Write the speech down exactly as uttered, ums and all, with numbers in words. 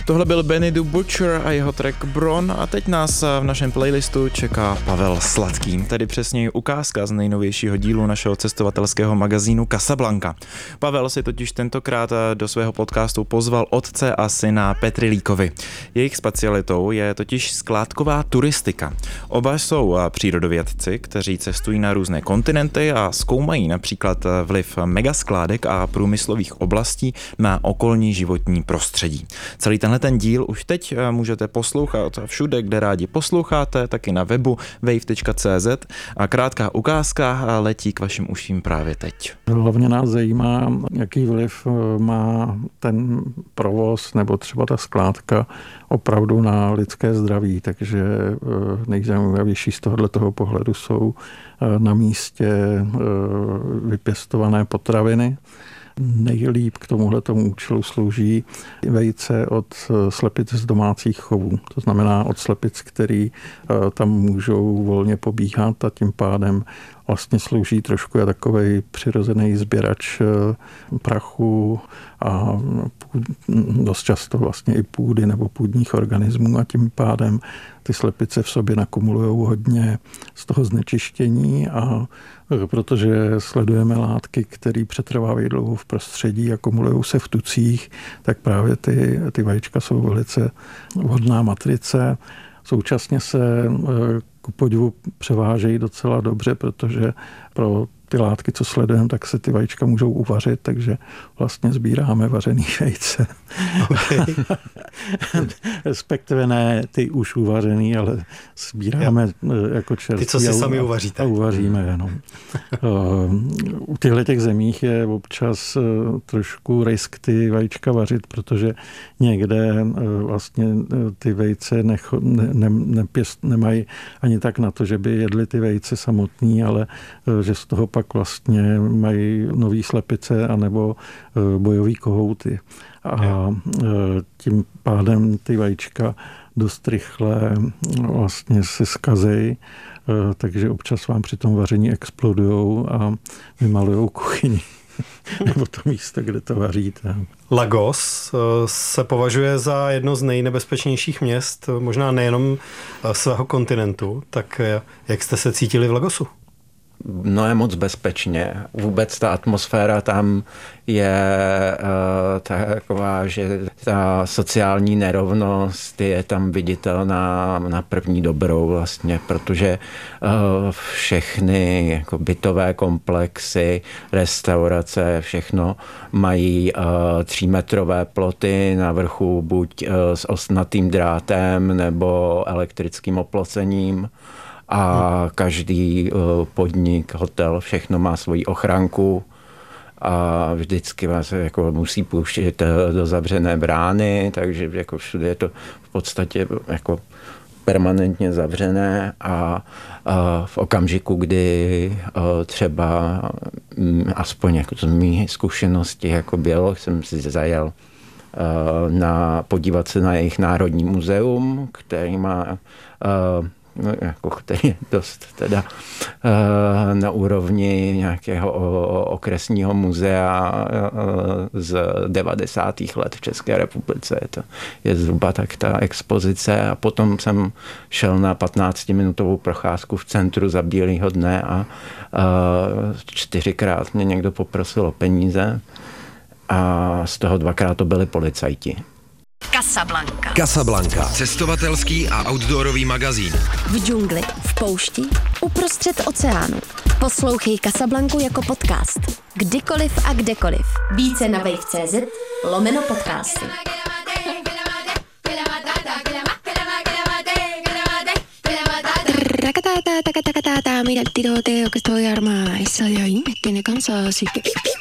Tohle byl Benny the Butcher a jeho track Bron a teď nás v našem playlistu čeká Pavel Sladký, tedy přesněji ukázka z nejnovějšího dílu našeho cestovatelského magazínu Casablanca. Pavel si totiž tentokrát do svého podcastu pozval otce a syna Petrilíkovi. Jejich specialitou je totiž skládková turistika. Oba jsou přírodovědci, kteří cestují na různé kontinenty a zkoumají například vliv megaskládek a průmyslových oblastí na okolní životní prostředí. Celý tenhle ten díl už teď můžete poslouchat všude, kde rádi posloucháte, taky na webu wave tečka cé zet a krátká ukázka letí k vašim uším právě teď. Hlavně nás zajímá, jaký vliv má ten provoz nebo třeba ta skládka opravdu na lidské zdraví, takže nejzajímavější z tohoto pohledu jsou na místě vypěstované potraviny. Nejlíp k tomuhletomu účelu slouží vejce od slepic z domácích chovů. To znamená od slepic, který tam můžou volně pobíhat a tím pádem vlastně slouží trošku jako takovej přirozený sběrač prachu a dost často vlastně i půdy nebo půdních organismů a tím pádem ty slepice v sobě nakumulují hodně z toho znečištění a protože sledujeme látky, které přetrvávají dlouho v prostředí a kumulují se v tucích, tak právě ty, ty vajíčka jsou velice vhodná matrice. Současně se ku podivu převážejí docela dobře, protože pro ty látky, co sledujeme, tak se ty vajíčka můžou uvařit, takže vlastně sbíráme vařený vejce. Okay. Respektive ne ty už uvařený, ale sbíráme jo. jako čerství. Ty, co si a, sami uvaříte. A uvaříme jenom. U těchto těch zemích je občas trošku risk ty vajíčka vařit, protože někde vlastně ty vejce necho, ne, ne, nepěst, nemají ani tak na to, že by jedli ty vejce samotný, ale že z toho pak vlastně mají nový slepice anebo bojový kohouty. A tím pádem ty vajíčka dost rychle vlastně se zkazejí, takže občas vám při tom vaření explodujou a vymalujou kuchyni. Nebo to místo, kde to vaříte. Lagos se považuje za jedno z nejnebezpečnějších měst, možná nejenom svého kontinentu. Tak jak jste se cítili v Lagosu? No je moc bezpečně. Vůbec ta atmosféra tam je uh, taková, že ta sociální nerovnost je tam viditelná na první dobrou vlastně, protože uh, všechny jako bytové komplexy, restaurace, všechno mají uh, třímetrové ploty na vrchu buď uh, s ostnatým drátem nebo elektrickým oplocením. A každý podnik, hotel, všechno má svoji ochranku a vždycky vás jako musí pouštět do zavřené brány, takže jako všude je to v podstatě jako permanentně zavřené a, a v okamžiku, kdy třeba aspoň jako z mých zkušeností jako bylo, jsem si zajel na, podívat se na jejich národní muzeum, který má No, jako, který je dost teda uh, na úrovni nějakého okresního muzea uh, z devadesátých let v České republice. Je to je zhruba tak ta expozice a potom jsem šel na patnáctiminutovou procházku v centru za bílýho dne a uh, čtyřikrát mě někdo poprosil o peníze a z toho dvakrát to byli policajti. Casablanca. Casablanca. Cestovatelský a outdoorový magazín. V džungli, v poušti, uprostřed oceánu. Poslouchej Casablancu jako podcast. Kdykoliv a kdekoliv. Více na wave tečka cé zet lomeno podcasty. Tacatata, tacatata, mira el tirote que estoy armada. Esa de ahí me tiene cansada, así que